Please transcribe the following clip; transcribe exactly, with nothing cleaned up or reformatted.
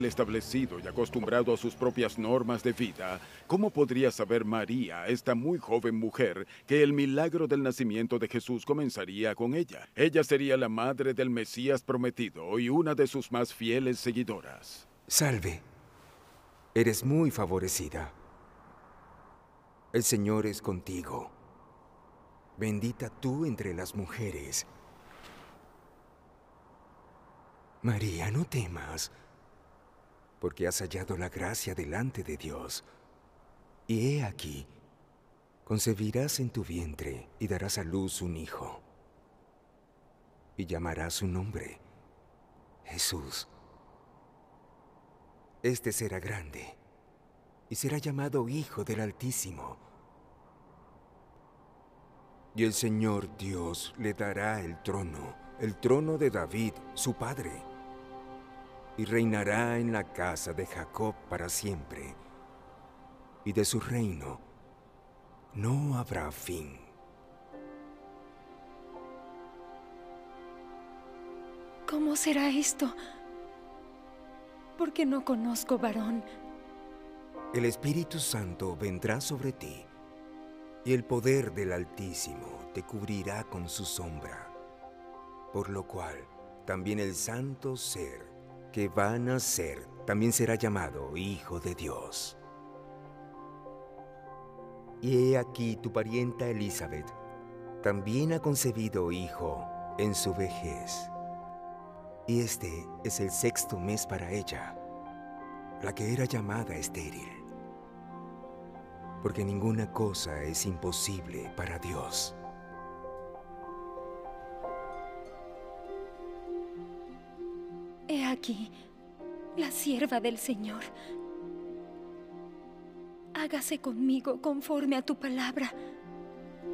establecido y acostumbrado a sus propias normas de vida, ¿cómo podría saber María, esta muy joven mujer, que el milagro del nacimiento de Jesús comenzaría con ella? Ella sería la madre del Mesías prometido y una de sus más fieles seguidoras. Salve, eres muy favorecida. El Señor es contigo. Bendita tú entre las mujeres. María, no temas, porque has hallado la gracia delante de Dios. Y he aquí, concebirás en tu vientre y darás a luz un hijo. Y llamarás su nombre Jesús. Este será grande y será llamado Hijo del Altísimo. Y el Señor Dios le dará el trono, el trono de David, su padre, y reinará en la casa de Jacob para siempre, y de su reino no habrá fin. ¿Cómo será esto? Porque no conozco varón. El Espíritu Santo vendrá sobre ti, y el poder del Altísimo te cubrirá con su sombra, por lo cual también el santo ser que va a nacer también será llamado Hijo de Dios. Y he aquí tu parienta Elizabeth también ha concebido hijo en su vejez. Y este es el sexto mes para ella, la que era llamada estéril, porque ninguna cosa es imposible para Dios. He aquí, la sierva del Señor. Hágase conmigo conforme a tu palabra.